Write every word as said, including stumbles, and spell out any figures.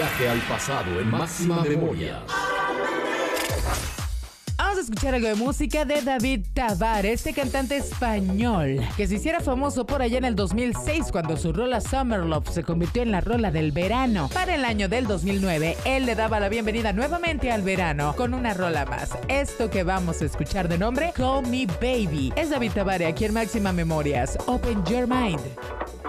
Viaje al pasado en Máxima Memoria. Vamos a escuchar algo de música de David Tavares, este cantante español que se hiciera famoso por allá en el dos mil seis cuando su rola Summer Love se convirtió en la rola del verano. Para el año del dos mil nueve, él le daba la bienvenida nuevamente al verano con una rola más. Esto que vamos a escuchar de nombre Call Me Baby. Es David Tavares aquí en Máxima Memorias. Open Your Mind.